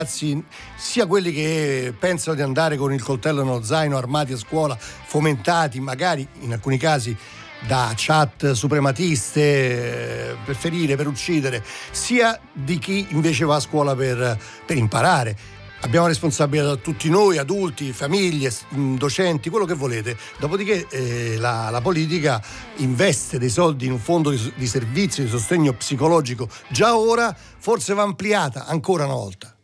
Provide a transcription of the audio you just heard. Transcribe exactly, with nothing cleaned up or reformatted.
sia quelli che pensano di andare con il coltello nello zaino, armati a scuola, fomentati magari in alcuni casi da chat suprematiste eh, per ferire, per uccidere, sia di chi invece va a scuola per, per imparare. Abbiamo responsabilità tutti noi, adulti, famiglie, docenti, quello che volete. Dopodiché eh, la, la politica investe dei soldi in un fondo di, di servizio, di sostegno psicologico. Già ora forse va ampliata ancora una volta.